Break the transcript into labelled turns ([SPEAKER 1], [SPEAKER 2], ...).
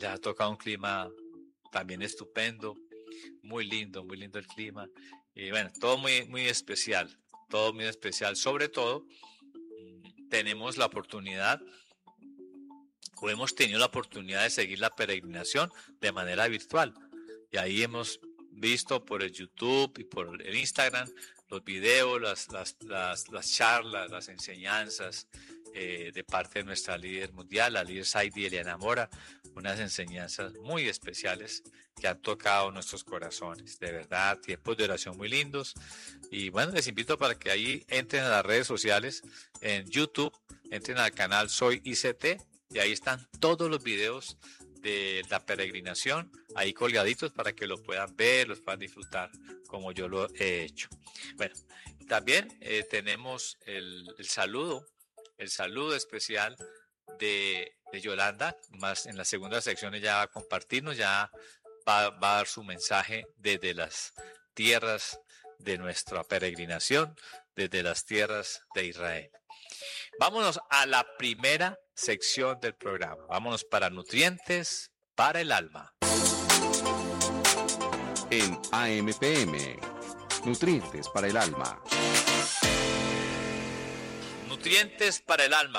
[SPEAKER 1] les ha tocado un clima también estupendo, muy lindo el clima. Y bueno, todo muy especial, todo muy especial. Sobre todo, tenemos la oportunidad, o hemos tenido la oportunidad de seguir la peregrinación de manera virtual. Y ahí hemos visto por el YouTube y por el Instagram los videos, las charlas, las enseñanzas de parte de nuestra líder mundial, la líder Saidi Eliana Mora, unas enseñanzas muy especiales que han tocado nuestros corazones, de verdad, tiempos de oración muy lindos. Y bueno, les invito para que ahí entren a las redes sociales, en YouTube, entren al canal Soy ICT, y ahí están todos los videos de la peregrinación ahí colgaditos para que lo puedan ver, los puedan disfrutar como yo lo he hecho. Bueno, también tenemos el saludo especial de Yolanda, más en la segunda sección ella va a compartirnos, ya va a dar su mensaje desde las tierras de nuestra peregrinación, desde las tierras de Israel. Vámonos a la primera sección del programa. Vámonos para nutrientes para el alma.
[SPEAKER 2] En AMPM, nutrientes para el alma.
[SPEAKER 1] Nutrientes para el alma.